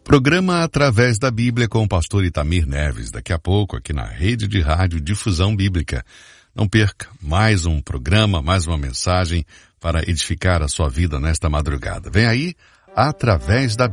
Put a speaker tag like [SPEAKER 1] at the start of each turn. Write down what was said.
[SPEAKER 1] Programa Através da Bíblia com o pastor Itamir Neves, daqui a pouco aqui na Rede de Rádio Difusão Bíblica. Não perca mais um programa, mais uma mensagem para edificar a sua vida nesta madrugada. Vem aí, Através da Bíblia.